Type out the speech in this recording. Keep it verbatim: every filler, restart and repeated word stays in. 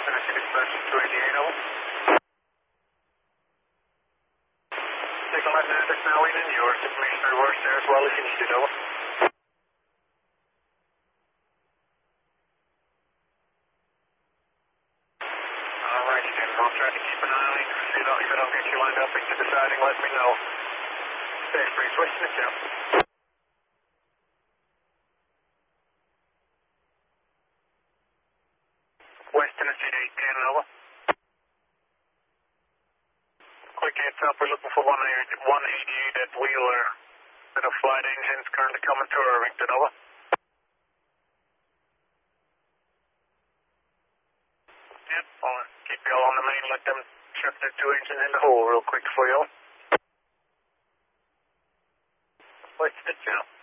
Tennessee dispatch two eighty-eight, over. Signal Atlantic now in and yours. Information reverse there as well if you need it, over. Alright, then I'll try to keep an eye on it. If you don't, if I don't get you lined up into deciding, let me know. Safe breeze, Western account. West Tennessee eight ten, over. Quick heads up, we're looking for one eighty-eight at Wheeler. Set of flight engines currently coming to Irvington, over. Yep, I'll keep you all on the main, let them shut their two engines in the hole real quick for you. What's the jump?